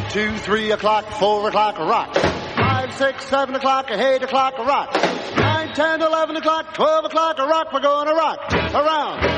2, 3 o'clock, 4 o'clock, rock. 5, 6, 7 o'clock, 8 o'clock, rock. 9, 10, 11 o'clock, 12 o'clock, rock. We're going to rock around